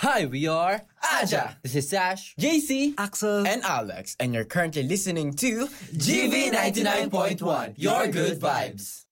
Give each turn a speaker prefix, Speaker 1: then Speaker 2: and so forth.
Speaker 1: Hi, we are
Speaker 2: Aja.
Speaker 1: This is Sash, JC,
Speaker 3: Axel,
Speaker 2: And Alex, and you're currently listening to GV 99.1, Your Good Vibes.